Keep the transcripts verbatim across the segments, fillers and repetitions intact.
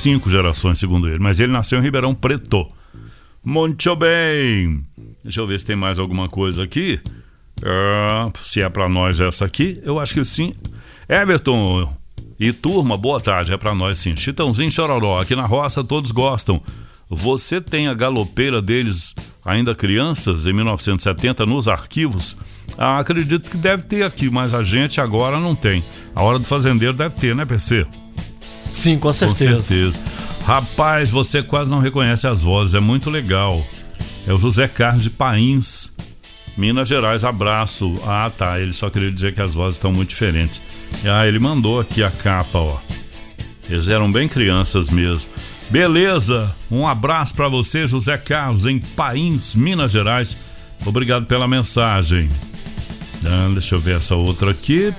cinco gerações, segundo ele, mas ele nasceu em Ribeirão Preto. Muito bem. Deixa eu ver se tem mais alguma coisa aqui. Uh, se é pra nós essa aqui, eu acho que sim. Everton e turma, boa tarde, é pra nós sim. Chitãozinho Chororó, aqui na roça todos gostam. Você tem a galopeira deles ainda crianças, em mil novecentos e setenta, nos arquivos? Ah, acredito que deve ter aqui, mas a gente agora não tem. A Hora do Fazendeiro deve ter, né, P C? Sim, com certeza. Com certeza. Rapaz, você quase não reconhece as vozes, é muito legal. É o José Carlos de Pains, Minas Gerais, abraço. Ah, tá, ele só queria dizer que as vozes estão muito diferentes. Ah, ele mandou aqui a capa, ó. Eles eram bem crianças mesmo. Beleza, um abraço pra você, José Carlos, em Pains, Minas Gerais. Obrigado pela mensagem. Ah, deixa eu ver essa outra aqui.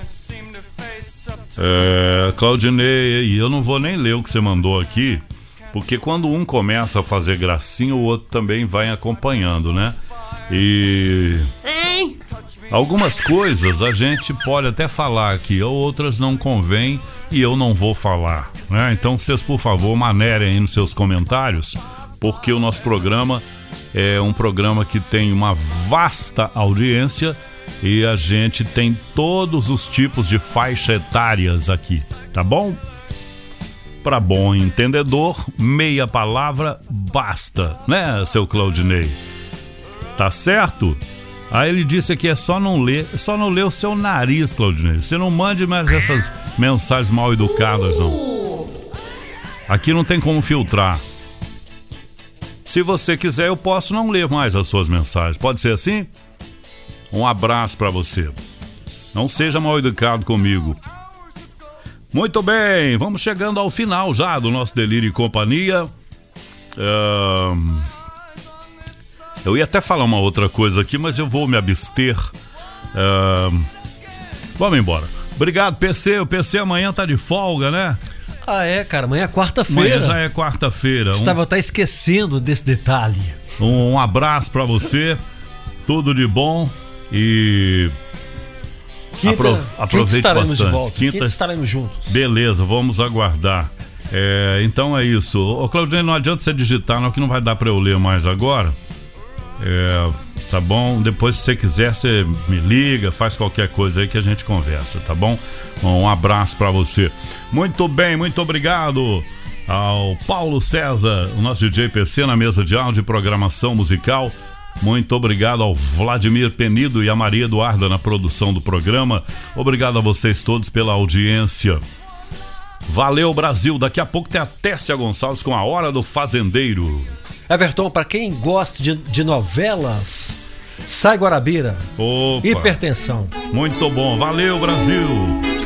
É, Claudinei, eu não vou nem ler o que você mandou aqui, porque quando um começa a fazer gracinha, o outro também vai acompanhando, né? E algumas coisas a gente pode até falar aqui, outras não convém e eu não vou falar, né? Então vocês, por favor, manerem aí nos seus comentários, porque o nosso programa é um programa que tem uma vasta audiência e a gente tem todos os tipos de faixa etárias aqui, tá bom? Para bom entendedor, meia palavra basta, né, seu Claudinei? Tá certo? Aí ele disse que é só não ler, só não ler o seu nariz, Claudinei. Você não mande mais essas mensagens mal educadas, não. Aqui não tem como filtrar. Se você quiser, eu posso não ler mais as suas mensagens. Pode ser assim? Um abraço pra você. Não seja mal educado comigo. Muito bem, vamos chegando ao final já do nosso Delírio e Companhia. Uh, eu ia até falar uma outra coisa aqui, mas eu vou me abster. Uh, vamos embora. Obrigado, P C. O P C amanhã tá de folga, né? Ah, é, cara. Amanhã é quarta-feira. Amanhã já é quarta-feira. Estava um... até esquecendo desse detalhe. Um, um abraço pra você. Tudo de bom. E quinta, Apro... aproveite quinta bastante. De volta. Quinta... quinta estaremos juntos. Beleza, vamos aguardar. É, então é isso. Ô, Claudinei, não adianta você digitar, não, que não vai dar pra eu ler mais agora. É, tá bom? Depois, se você quiser, você me liga, faz qualquer coisa aí que a gente conversa, tá bom? Um abraço pra você. Muito bem, muito obrigado ao Paulo César, o nosso D J P C na mesa de áudio e programação musical. Muito obrigado ao Vladimir Penido e a Maria Eduarda na produção do programa. Obrigado a vocês todos pela audiência. Valeu, Brasil. Daqui a pouco tem a Tessia Gonçalves com a Hora do Fazendeiro. Everton, para quem gosta de, de novelas, Sai Guarabira. Opa. Hipertensão. Muito bom. Valeu, Brasil.